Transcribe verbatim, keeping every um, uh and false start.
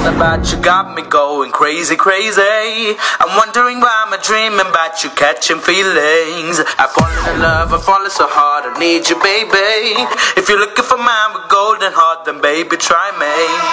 about you got me going crazy, crazy. I'm wondering why I'm dreaming about you catching feelings. I've fallen in love, I've fallen so hard, I need you, baby. If you're looking for mine with golden heart, then baby, try me.